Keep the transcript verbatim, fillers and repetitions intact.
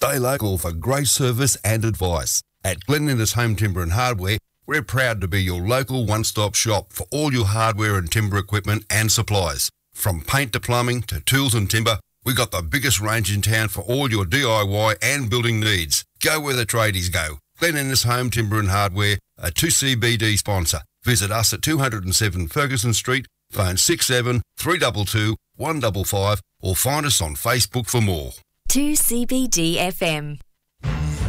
Stay local for great service and advice. At Glen Innes Home Timber and Hardware, we're proud to be your local one-stop shop for all your hardware and timber equipment and supplies. From paint to plumbing to tools and timber, we got the biggest range in town for all your D I Y and building needs. Go where the tradies go. Glen Innes Home Timber and Hardware, a two C B D sponsor. Visit us at two oh seven Ferguson Street, phone six seven three two two one five five or find us on Facebook for more. two C B D F M.